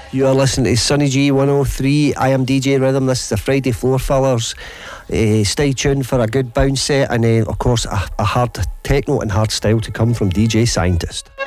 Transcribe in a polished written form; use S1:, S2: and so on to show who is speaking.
S1: You are listening to Sunny G 103. I am DJ Rhythm. This is the Friday Floor Fillers. Stay tuned for a good bounce set, and of course a hard techno and hard style to come from DJ Scientist.